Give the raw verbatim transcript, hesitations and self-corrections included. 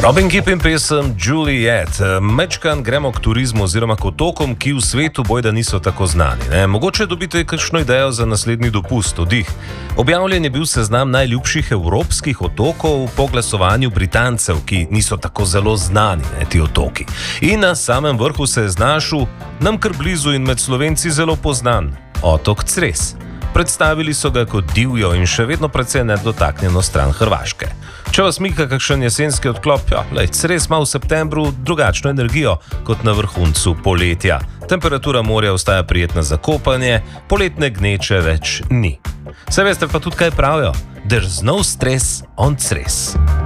Robin Gibb in pesem Juliet. Mečkan gremo k turizmu oziroma k otokom, ki v svetu bojda niso tako znani. Ne? Mogoče dobite kakšno idejo za naslednji dopust, oddih. Objavljen je bil seznam najljubših evropskih otokov po glasovanju Britancev, ki niso tako zelo znani, ne, ti otoki. In na samem vrhu se je znašel nam kar blizu in med Slovenci zelo poznan otok Cres. Predstavili so ga kot divjo in še vedno precej nedotaknjeno stran Hrvaške. Če vas mika kakšen jesenski odklop, ja, lej, Cres ima v septembru drugačno energijo kot na vrhuncu poletja. Temperatura morja ostaja prijetna za kopanje, poletne gneče več ni. Saj veste pa tudi kaj pravijo? There's no stress on Cres.